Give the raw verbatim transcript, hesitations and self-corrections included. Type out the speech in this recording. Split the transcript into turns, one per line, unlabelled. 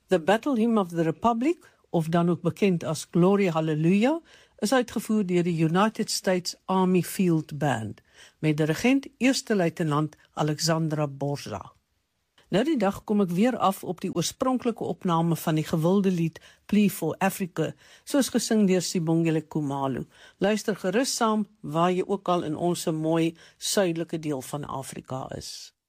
The Battle Hymn of the Republic, of dan ook bekend as Glory Hallelujah, is uitgevoer deur die United States Army Field Band, met dirigent Eerste Luitenant Alexandra Borza. Nou die dag kom ek weer af op die oorspronklike opname van die gewilde lied Plea for Africa, soos gesing deur Sibongile Khumalo. Luister gerus saam waar jy ook al in ons mooi suidelike deel van Afrika is.